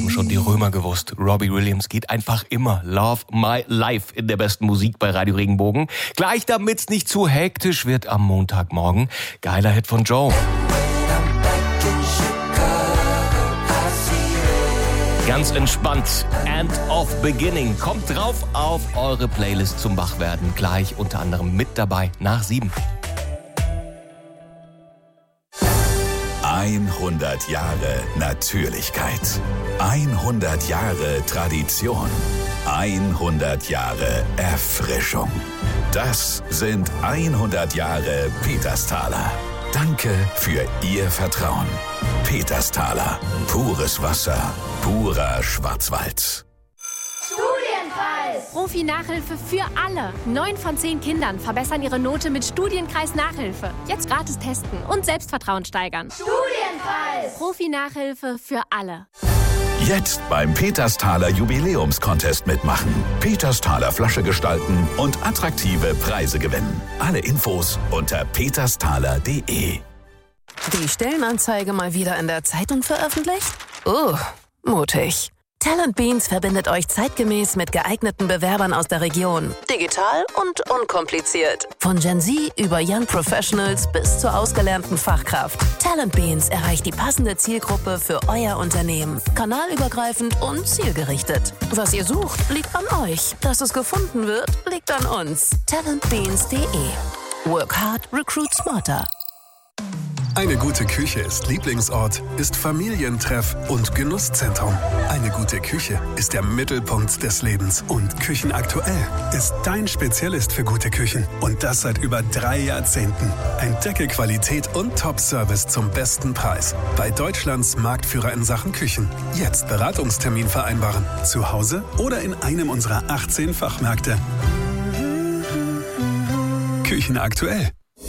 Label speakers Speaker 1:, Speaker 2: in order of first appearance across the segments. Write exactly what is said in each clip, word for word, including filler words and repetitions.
Speaker 1: haben schon die Römer gewusst. Robbie Williams geht einfach immer Love My Life in der besten Musik bei Radio Regenbogen. Gleich damit's nicht zu hektisch wird am Montagmorgen. Geiler Hit von Joe. Ganz entspannt. End of Beginning. Kommt drauf auf eure Playlist zum Wachwerden. Gleich unter anderem mit dabei nach sieben.
Speaker 2: hundert Jahre Natürlichkeit. hundert Jahre Tradition. hundert Jahre Erfrischung. Das sind hundert Jahre Petersthaler. Danke für Ihr Vertrauen. Petersthaler. Pures Wasser. Purer Schwarzwald.
Speaker 3: Studienkreis. Profi-Nachhilfe für alle. Neun von zehn Kindern verbessern ihre Note mit Studienkreis-Nachhilfe. Jetzt gratis testen und Selbstvertrauen steigern. Studienkreis. Profi-Nachhilfe für alle.
Speaker 2: Jetzt beim Petersthaler Jubiläumscontest mitmachen. Petersthaler Flasche gestalten und attraktive Preise gewinnen. Alle Infos unter petersthaler punkt de.
Speaker 4: Die Stellenanzeige mal wieder in der Zeitung veröffentlicht? Oh, mutig. Talent Beans verbindet euch zeitgemäß mit geeigneten Bewerbern aus der Region. Digital und unkompliziert. Von Gen Z über Young Professionals bis zur ausgelernten Fachkraft. Talent Beans erreicht die passende Zielgruppe für euer Unternehmen. Kanalübergreifend und zielgerichtet. Was ihr sucht, liegt an euch. Dass es gefunden wird, liegt an uns. talent beans punkt de. Work hard, recruit smarter.
Speaker 5: Eine gute Küche ist Lieblingsort, ist Familientreff und Genusszentrum. Eine gute Küche ist der Mittelpunkt des Lebens. Und Küchenaktuell ist dein Spezialist für gute Küchen. Und das seit über drei Jahrzehnten. Entdecke Qualität und Top-Service zum besten Preis. Bei Deutschlands Marktführer in Sachen Küchen. Jetzt Beratungstermin vereinbaren. Zu Hause oder in einem unserer achtzehn Fachmärkte. Küchenaktuell.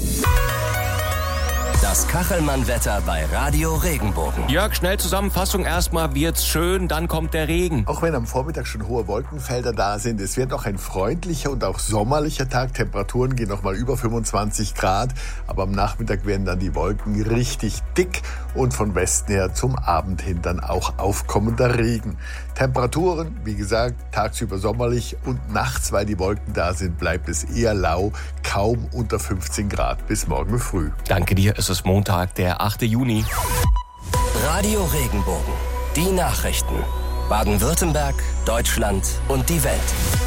Speaker 6: Das Kachelmann-Wetter bei Radio Regenbogen.
Speaker 1: Jörg, schnell Zusammenfassung. Erstmal wird's schön, dann kommt der Regen.
Speaker 7: Auch wenn am Vormittag schon hohe Wolkenfelder da sind, es wird noch ein freundlicher und auch sommerlicher Tag. Temperaturen gehen noch mal über fünfundzwanzig Grad. Aber am Nachmittag werden dann die Wolken richtig dick und von Westen her zum Abend hin dann auch aufkommender Regen. Temperaturen, wie gesagt, tagsüber sommerlich und nachts, weil die Wolken da sind, bleibt es eher lau, kaum unter fünfzehn Grad bis morgen früh.
Speaker 1: Danke dir, es ist Montag, der achte Juni.
Speaker 6: Radio Regenbogen. Die Nachrichten. Baden-Württemberg, Deutschland und die Welt.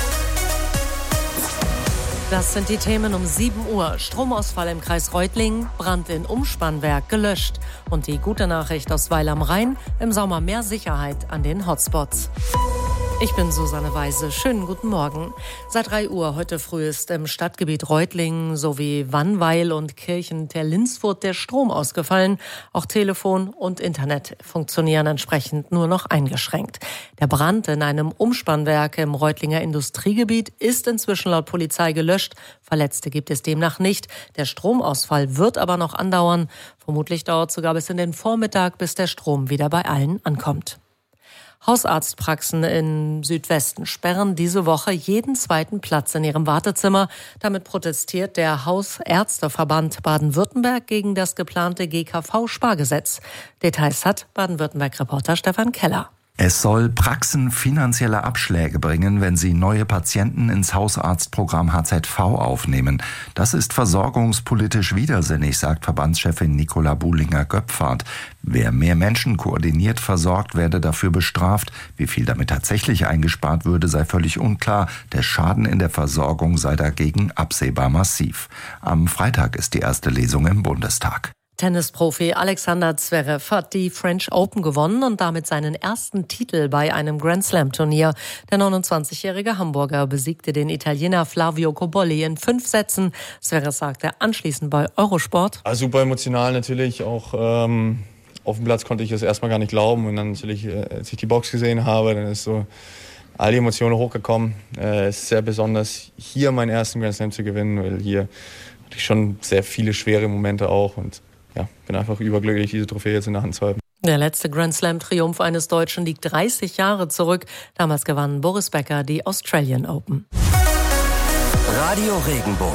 Speaker 8: Das sind die Themen um sieben Uhr. Stromausfall im Kreis Reutlingen, Brand in Umspannwerk gelöscht. Und die gute Nachricht aus Weil am Rhein, im Sommer mehr Sicherheit an den Hotspots. Ich bin Susanne Weise. Schönen guten Morgen. Seit drei Uhr heute früh ist im Stadtgebiet Reutlingen sowie Wannweil und Kirchen-Terlinsfurt der Strom ausgefallen. Auch Telefon und Internet funktionieren entsprechend nur noch eingeschränkt. Der Brand in einem Umspannwerk im Reutlinger Industriegebiet ist inzwischen laut Polizei gelöscht. Verletzte gibt es demnach nicht. Der Stromausfall wird aber noch andauern. Vermutlich dauert es sogar bis in den Vormittag, bis der Strom wieder bei allen ankommt. Hausarztpraxen im Südwesten sperren diese Woche jeden zweiten Platz in ihrem Wartezimmer. Damit protestiert der Hausärzteverband Baden-Württemberg gegen das geplante G K V-Spargesetz. Details hat Baden-Württemberg-Reporter Stefan Keller.
Speaker 9: Es soll Praxen finanzielle Abschläge bringen, wenn sie neue Patienten ins Hausarztprogramm H Z V aufnehmen. Das ist versorgungspolitisch widersinnig, sagt Verbandschefin Nicola Buhlinger-Göpfert. Wer mehr Menschen koordiniert versorgt, werde dafür bestraft. Wie viel damit tatsächlich eingespart würde, sei völlig unklar. Der Schaden in der Versorgung sei dagegen absehbar massiv. Am Freitag ist die erste Lesung im Bundestag.
Speaker 8: Tennisprofi Alexander Zverev hat die French Open gewonnen und damit seinen ersten Titel bei einem Grand-Slam-Turnier. Der neunundzwanzigjährige Hamburger besiegte den Italiener Flavio Cobolli in fünf Sätzen. Zverev sagte anschließend bei Eurosport:
Speaker 10: Also super emotional natürlich, auch ähm, auf dem Platz konnte ich das erstmal gar nicht glauben. Und dann natürlich, äh, als ich die Box gesehen habe, dann ist so all die Emotionen hochgekommen. Äh, es ist sehr besonders, hier meinen ersten Grand-Slam zu gewinnen, weil hier hatte ich schon sehr viele schwere Momente auch und ja, bin einfach überglücklich, diese Trophäe jetzt in der Hand zu haben.
Speaker 8: Der letzte Grand-Slam-Triumph eines Deutschen liegt dreißig Jahre zurück. Damals gewann Boris Becker die Australian Open.
Speaker 6: Radio Regenbogen.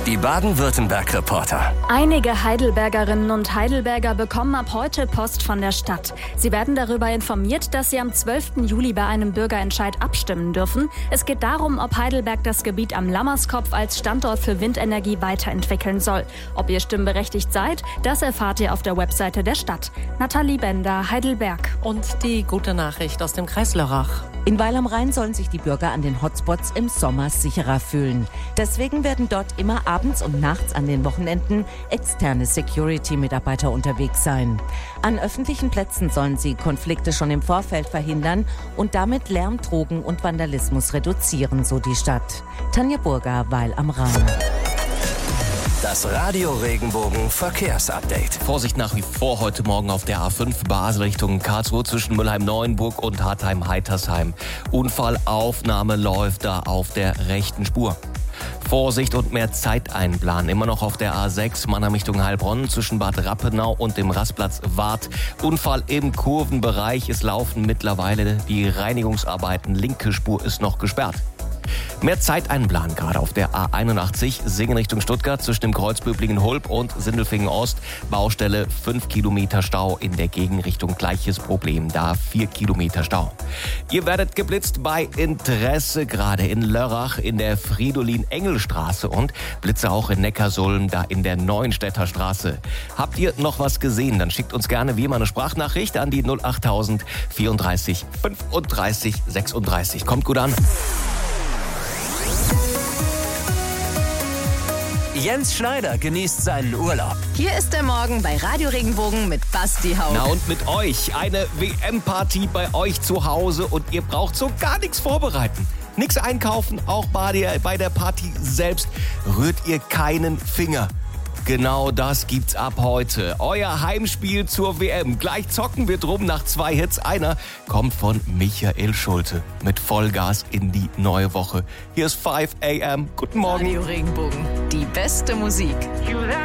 Speaker 6: Die Baden-Württemberg-Reporter.
Speaker 11: Einige Heidelbergerinnen und Heidelberger bekommen ab heute Post von der Stadt. Sie werden darüber informiert, dass sie am zwölften Juli bei einem Bürgerentscheid abstimmen dürfen. Es geht darum, ob Heidelberg das Gebiet am Lammerskopf als Standort für Windenergie weiterentwickeln soll. Ob ihr stimmberechtigt seid, das erfahrt ihr auf der Webseite der Stadt. Nathalie Bender, Heidelberg.
Speaker 8: Und die gute Nachricht aus dem Kreis Lörrach.
Speaker 12: In Weil am Rhein sollen sich die Bürger an den Hotspots im Sommer sicherer fühlen. Deswegen werden dort immer abends und nachts an den Wochenenden externe Security-Mitarbeiter unterwegs sein. An öffentlichen Plätzen sollen sie Konflikte schon im Vorfeld verhindern und damit Lärm, Drogen und Vandalismus reduzieren, so die Stadt. Tanja Burger, Weil am Rhein.
Speaker 6: Das Radio Regenbogen Verkehrsupdate.
Speaker 1: Vorsicht nach wie vor heute Morgen auf der A fünf Basel Richtung Karlsruhe zwischen Mülheim-Neuenburg und Hartheim-Heitersheim. Unfallaufnahme läuft da auf der rechten Spur. Vorsicht und mehr Zeit einplanen. Immer noch auf der A sechs Mannheim Richtung Heilbronn zwischen Bad Rappenau und dem Rastplatz Wart. Unfall im Kurvenbereich. Es laufen mittlerweile die Reinigungsarbeiten. Linke Spur ist noch gesperrt. Mehr Zeit einplanen gerade auf der A einundachtzig, Singen Richtung Stuttgart zwischen dem Kreuz Böblingen-Hulb und Sindelfingen-Ost. Baustelle, fünf Kilometer Stau in der Gegenrichtung. Gleiches Problem, da vier Kilometer Stau. Ihr werdet geblitzt bei Interesse, gerade in Lörrach in der Fridolin-Engel-Straße und Blitze auch in Neckarsulm, da in der Neuenstädter Straße. Habt ihr noch was gesehen? Dann schickt uns gerne wie immer eine Sprachnachricht an die null achttausend vierunddreißig fünfunddreißig sechsunddreißig. Kommt gut an.
Speaker 6: Jens Schneider genießt seinen Urlaub.
Speaker 4: Hier ist der Morgen bei Radio Regenbogen mit Basti Haug.
Speaker 1: Na und mit euch eine W M-Party bei euch zu Hause und ihr braucht so gar nichts vorbereiten. Nichts einkaufen, auch bei der, bei der Party selbst rührt ihr keinen Finger. Genau das gibt's ab heute. Euer Heimspiel zur W M. Gleich zocken wir drum nach zwei Hits. Einer kommt von Michael Schulte mit Vollgas in die neue Woche. Hier ist fünf a m. Guten Morgen.
Speaker 4: Radio Regenbogen, die beste Musik.